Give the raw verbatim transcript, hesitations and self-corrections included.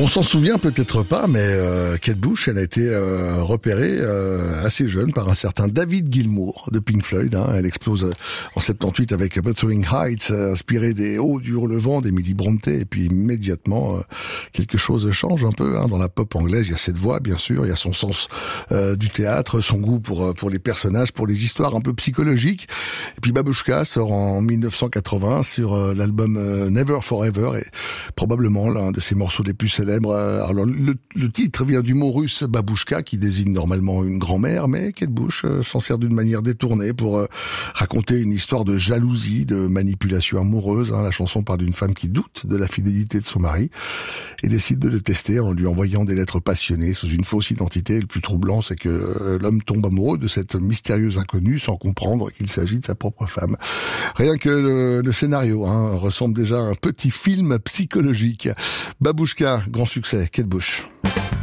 On s'en souvient peut-être pas, mais euh, Kate Bush, elle a été euh, repérée euh, assez jeune par un certain David Gilmour de Pink Floyd. Hein. Elle explose en soixante-dix-huit avec Wuthering Heights, euh, inspirée des Hauts du Hurlevent d'Emily Brontë, et puis immédiatement euh, quelque chose change un peu. Hein. Dans la pop anglaise, il y a cette voix, bien sûr, il y a son sens euh, du théâtre, son goût pour pour les personnages, pour les histoires un peu psychologiques. Et puis Babushka sort en mille neuf cent quatre-vingts sur euh, l'album euh, Never Forever, et probablement l'un de ses morceaux les plus célèbres. Alors, le, le titre vient du mot russe babushka, qui désigne normalement une grand-mère, mais Kate Bush euh, s'en sert d'une manière détournée pour euh, raconter une histoire de jalousie, de manipulation amoureuse. Hein. La chanson parle d'une femme qui doute de la fidélité de son mari et décide de le tester en lui envoyant des lettres passionnées sous une fausse identité. Le plus troublant, c'est que euh, l'homme tombe amoureux de cette mystérieuse inconnue sans comprendre qu'il s'agit de sa propre femme. Rien que le, le scénario hein, ressemble déjà à un petit film psychologique. Babushka, grand succès, Kate Bush.